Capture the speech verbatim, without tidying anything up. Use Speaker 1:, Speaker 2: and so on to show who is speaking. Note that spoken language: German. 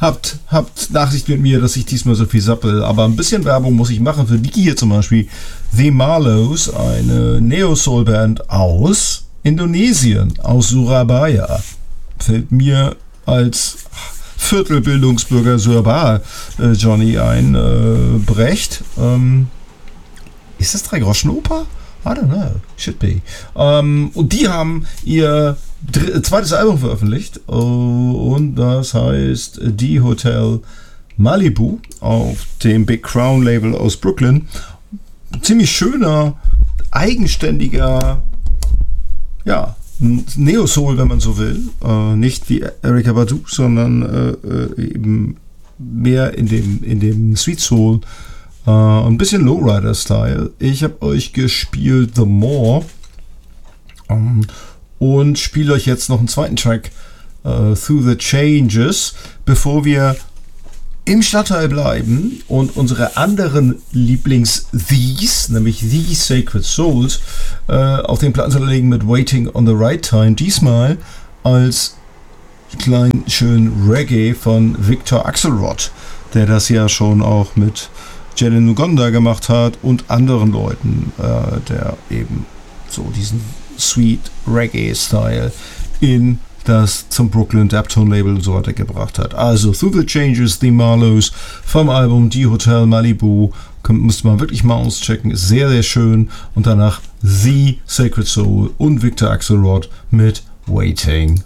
Speaker 1: habt, habt Nachsicht mit mir, dass ich diesmal so viel sappel, aber ein bisschen Werbung muss ich machen für die hier zum Beispiel. The Marlows, eine Neo-Soul-Band aus Indonesien, aus Surabaya. Fällt mir als Viertelbildungsbürger Surabaya äh, Johnny ein. Äh, Brecht. Ähm, ist das Drei-Groschen-Oper? I don't know. Should be. Ähm, und die haben ihr dr- zweites Album veröffentlicht. Uh, und das heißt Die Hotel Malibu auf dem Big Crown Label aus Brooklyn. Ziemlich schöner, eigenständiger, ja, Neo-Soul, wenn man so will. Äh, nicht wie Erykah Badu, sondern äh, eben mehr in dem, in dem Sweet Soul. Uh, ein bisschen Lowrider-Style. Ich habe euch gespielt The More um, und spiele euch jetzt noch einen zweiten Track, uh, Through the Changes, bevor wir im Stadtteil bleiben und unsere anderen Lieblings-These, nämlich The Sacred Souls, uh, auf den Platten legen mit Waiting on the Right Time. Diesmal als kleinen schönen Reggae von Victor Axelrod, der das ja schon auch mit Jalen Nugonda gemacht hat und anderen Leuten, äh, der eben so diesen Sweet Reggae-Style in das zum Brooklyn Daptone Label und so weiter gebracht hat. Also Through the Changes, The Marlows vom Album Die Hotel Malibu, müsste man wirklich mal auschecken, ist sehr, sehr schön. Und danach The Sacred Soul und Victor Axelrod mit Waiting